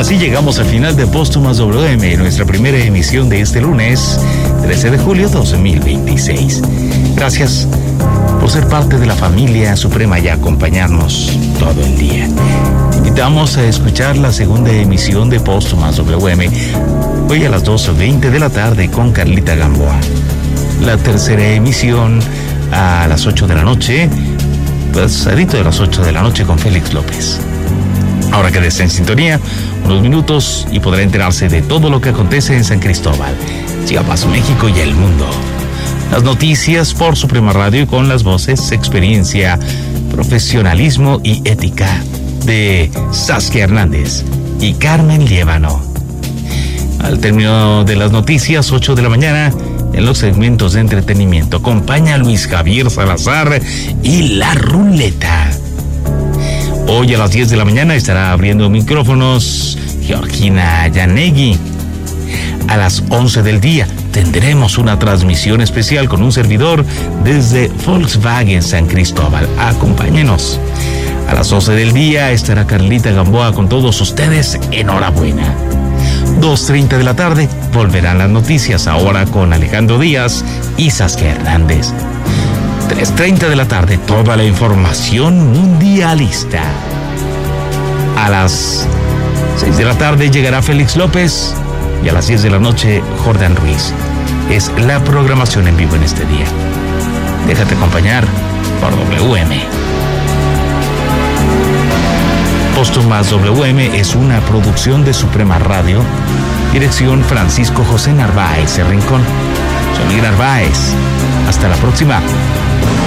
así llegamos al final de Póstumas WM, nuestra primera emisión de este lunes, 13 de julio 2026. Gracias por ser parte de la familia suprema y acompañarnos todo el día. Te invitamos a escuchar la segunda emisión de Póstumas WM, hoy a las 12:20 de la tarde con Carlita Gamboa. La tercera emisión a las 8 de la noche, pasadito de las 8 de la noche con Félix López. Ahora quédese en sintonía unos minutos y podrá enterarse de todo lo que acontece en San Cristóbal, Chiapas, México y el mundo. Las noticias por Suprema Radio con las voces, experiencia, profesionalismo y ética de Saskia Hernández y Carmen Liévano. Al término de las noticias, 8 de la mañana, en los segmentos de entretenimiento, acompaña a Luis Javier Salazar y La Ruleta. Hoy a las 10 de la mañana estará abriendo micrófonos Georgina Yanegui. A las 11 del día tendremos una transmisión especial con un servidor desde Volkswagen San Cristóbal. Acompáñenos. A las 12 del día estará Carlita Gamboa con todos ustedes. Enhorabuena. 2:30 de la tarde volverán las noticias, ahora con Alejandro Díaz y Saskia Hernández. 3:30 de la tarde, toda la información mundialista. A las 6 de la tarde llegará Félix López y a las 10 de la noche Jordan Ruiz. Es la programación en vivo en este día. Déjate acompañar por WM. Póstumas WM es una producción de Suprema Radio. Dirección Francisco José Narváez Rincón. Soy Miguel Narváez. Hasta la próxima.